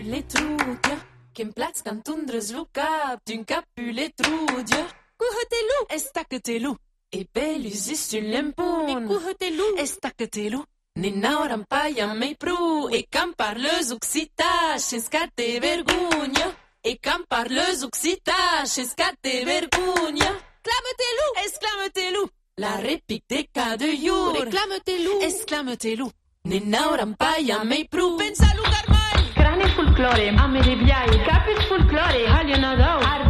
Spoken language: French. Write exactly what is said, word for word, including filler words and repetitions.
le trudia, che in plats cantundres lu cap, d'un capu le trudia. Cuhotelu, estacatelu, e belus ist lempun. Cuhotelu, estacatelu, ne nauram paia mei pru, e cam parleus occita, che scate vergogna, e cam parleus occita, che scate vergogna. Clamatelu, exclamatelu, la repic de iur, reclamatelu, exclamatelu, ne nauram paia mei pru, pensa lugar mai. Crane folclore, ame de biai, capit folclore, halionadau, arbe